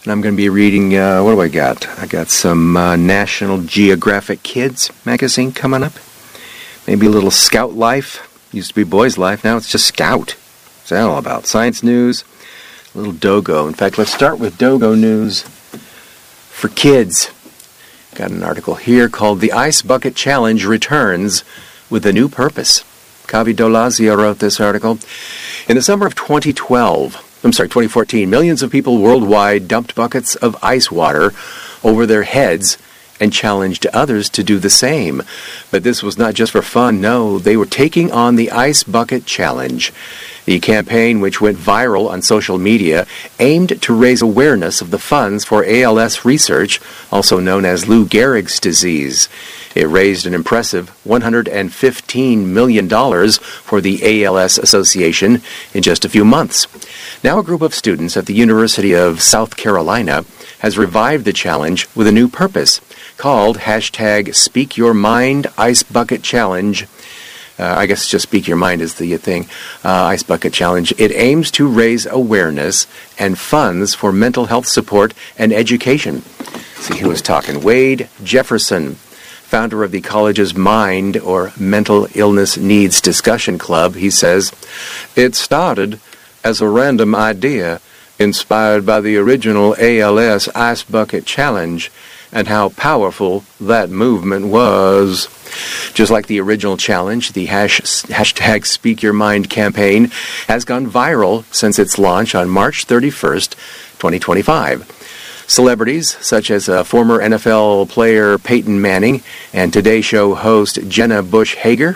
And I'm going to be reading, what do I got? I got some National Geographic Kids magazine coming up. Maybe a little Scout Life. Used to be Boys Life, now it's just Scout. What's that all about? Science news, a little Dogo. In fact, let's start with Dogo news for kids. Got an article here called The Ice Bucket Challenge Returns with a New Purpose. Kavi Dolazio wrote this article. In the summer of 2014, millions of people worldwide dumped buckets of ice water over their heads and challenged others to do the same. But this was not just for fun, no, they were taking on the Ice Bucket Challenge. The campaign, which went viral on social media, aimed to raise awareness of the funds for ALS research, also known as Lou Gehrig's disease. It raised an impressive $115 million for the ALS Association in just a few months. Now a group of students at the University of South Carolina has revived the challenge with a new purpose, called #SpeakYourMind Ice Bucket Challenge. I guess just Speak Your Mind is the thing. Ice Bucket Challenge. It aims to raise awareness and funds for mental health support and education. See who was talking. Wade Jefferson, founder of the college's Mind or Mental Illness Needs Discussion Club. He says, "It started as a random idea inspired by the original ALS Ice Bucket Challenge and how powerful that movement was." Just like the original challenge, the #SpeakYourMind campaign has gone viral since its launch on March 31st, 2025. Celebrities such as former NFL player Peyton Manning and Today Show host Jenna Bush Hager,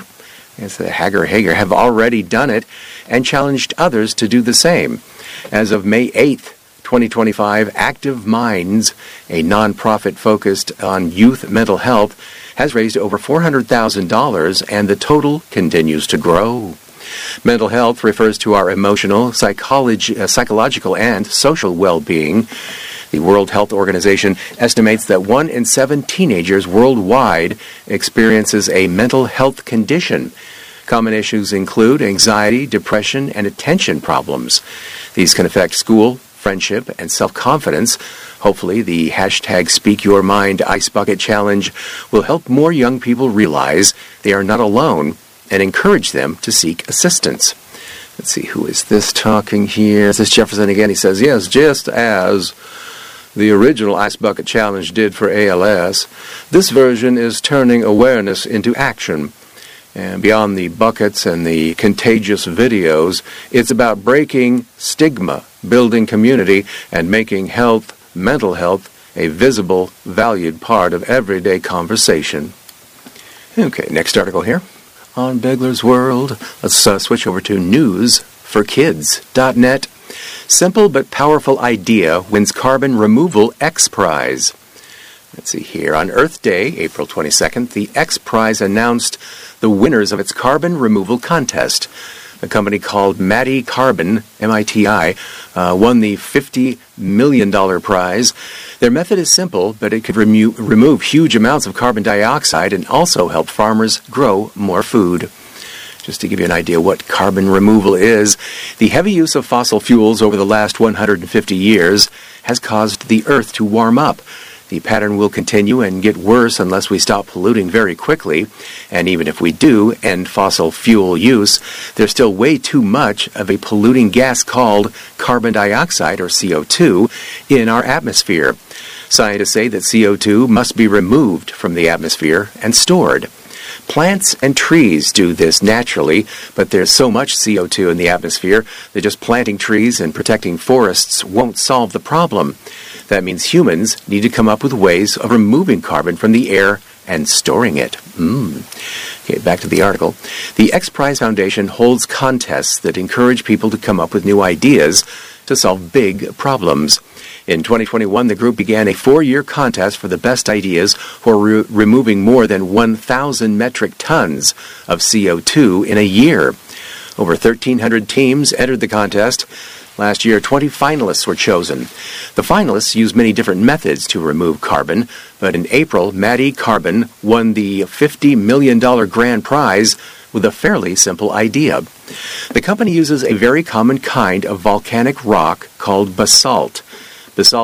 have already done it and challenged others to do the same. As of May 8th, 2025, Active Minds, a nonprofit focused on youth mental health, has raised over $400,000, and the total continues to grow. Mental health refers to our emotional, psychological, and social well-being. The World Health Organization estimates that 1 in 7 teenagers worldwide experiences a mental health condition. Common issues include anxiety, depression, and attention problems. These can affect school, friendship, and self-confidence. Hopefully, the #SpeakYourMind Ice Bucket Challenge will help more young people realize they are not alone and encourage them to seek assistance. Let's see, who is this talking here? Is this Jefferson again? He says, yes, just as the original Ice Bucket Challenge did for ALS, this version is turning awareness into action. And beyond the buckets and the contagious videos, it's about breaking stigma, building community, and making mental health, a visible, valued part of everyday conversation. Okay, next article here on Begler's World. Let's switch over to newsforkids.net. Simple but powerful idea wins Carbon Removal X Prize. Let's see here. On Earth Day, April 22nd, the X Prize announced the winners of its carbon removal contest. A company called Mati Carbon, MITI, won the $50 million prize. Their method is simple, but it could remove huge amounts of carbon dioxide and also help farmers grow more food. Just to give you an idea what carbon removal is, the heavy use of fossil fuels over the last 150 years has caused the Earth to warm up. The pattern will continue and get worse unless we stop polluting very quickly. And even if we do end fossil fuel use, there's still way too much of a polluting gas called carbon dioxide, or CO2, in our atmosphere. Scientists say that CO2 must be removed from the atmosphere and stored. Plants and trees do this naturally, but there's so much CO2 in the atmosphere that just planting trees and protecting forests won't solve the problem. That means humans need to come up with ways of removing carbon from the air and storing it. Okay, back to the article. The X Prize Foundation holds contests that encourage people to come up with new ideas to solve big problems. In 2021, the group began a 4-year contest for the best ideas for removing more than 1,000 metric tons of CO2 in a year. Over 1,300 teams entered the contest. Last year, 20 finalists were chosen. The finalists used many different methods to remove carbon, but in April, Mati Carbon won the $50 million grand prize with a fairly simple idea. The company uses a very common kind of volcanic rock called basalt. Basalt